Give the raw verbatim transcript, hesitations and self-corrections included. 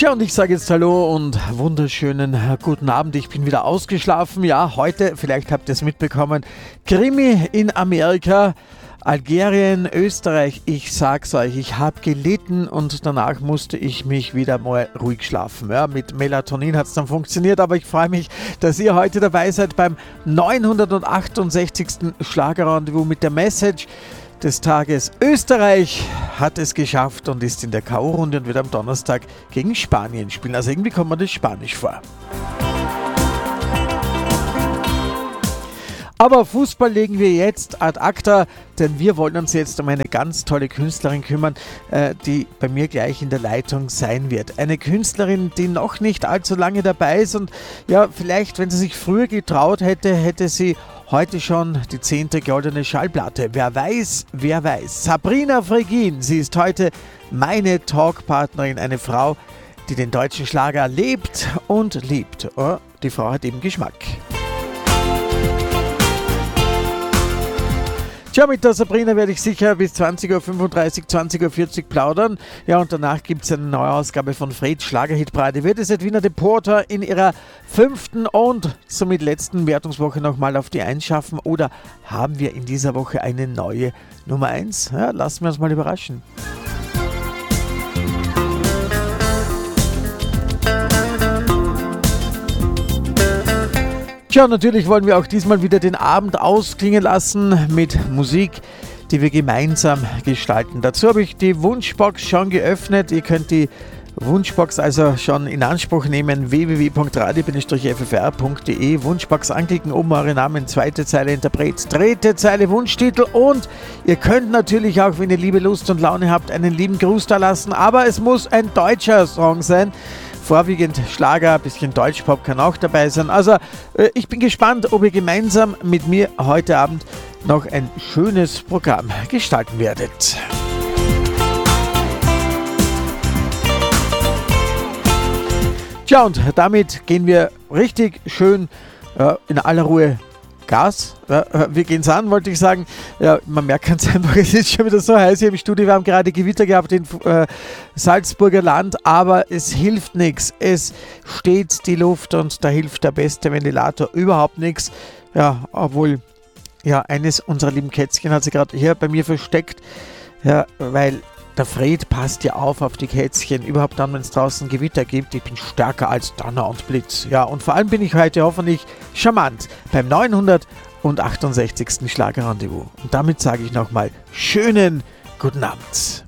Tja, und ich sage jetzt Hallo und wunderschönen guten Abend. Ich bin wieder ausgeschlafen. Ja, heute, vielleicht habt ihr es mitbekommen, Krimi in Amerika, Algerien, Österreich. Ich sag's euch, ich habe gelitten und danach musste ich mich wieder mal ruhig schlafen. Ja, mit Melatonin hat es dann funktioniert, aber ich freue mich, dass ihr heute dabei seid beim neunhundertachtundsechzigsten Schlagerrendezvous mit der Message des Tages. Österreich hat es geschafft und ist in der K O-Runde und wird am Donnerstag gegen Spanien spielen. Also irgendwie kommt mir das Spanisch vor. Aber Fußball legen wir jetzt ad acta, denn wir wollen uns jetzt um eine ganz tolle Künstlerin kümmern, äh, die bei mir gleich in der Leitung sein wird. Eine Künstlerin, die noch nicht allzu lange dabei ist und ja, vielleicht, wenn sie sich früher getraut hätte, hätte sie heute schon die zehnte goldene Schallplatte. Wer weiß, wer weiß. Sabrina Fregin, sie ist heute meine Talkpartnerin, eine Frau, die den deutschen Schlager lebt und liebt. Oh, die Frau hat eben Geschmack. Tja, mit der Sabrina werde ich sicher bis zwanzig Uhr fünfunddreißig, zwanzig Uhr vierzig plaudern. Ja, und danach gibt es eine neue Ausgabe von Fred Schlagerhitparade. Wird es Edwina de Porter in ihrer fünften und somit letzten Wertungswoche nochmal auf die eins schaffen? Oder haben wir in dieser Woche eine neue Nummer eins? Ja, lassen wir uns mal überraschen. Tja, natürlich wollen wir auch diesmal wieder den Abend ausklingen lassen mit Musik, die wir gemeinsam gestalten. Dazu habe ich die Wunschbox schon geöffnet. Ihr könnt die Wunschbox also schon in Anspruch nehmen. w w w punkt radio Bindestrich f f r punkt d e. Wunschbox anklicken, oben eure Namen, zweite Zeile Interpret, dritte Zeile Wunschtitel und ihr könnt natürlich auch, wenn ihr liebe Lust und Laune habt, einen lieben Gruß da lassen. Aber es muss ein deutscher Song sein. Vorwiegend Schlager, ein bisschen Deutschpop kann auch dabei sein. Also äh, ich bin gespannt, ob ihr gemeinsam mit mir heute Abend noch ein schönes Programm gestalten werdet. Tja, und damit gehen wir richtig schön äh, in aller Ruhe Gas. Ja, wir gehen es an, wollte ich sagen. Ja, man merkt ganz einfach, es ist schon wieder so heiß hier im Studio. Wir haben gerade Gewitter gehabt im äh, Salzburger Land, aber es hilft nichts. Es steht die Luft und da hilft der beste Ventilator überhaupt nichts. Ja, obwohl, ja, eines unserer lieben Kätzchen hat sich gerade hier bei mir versteckt, ja, weil der Fred passt ja auf auf die Kätzchen, überhaupt dann, wenn es draußen Gewitter gibt. Ich bin stärker als Donner und Blitz. Ja, und vor allem bin ich heute hoffentlich charmant beim neunhundertachtundsechzigsten Schlagerrendezvous. Und damit sage ich nochmal schönen guten Abend.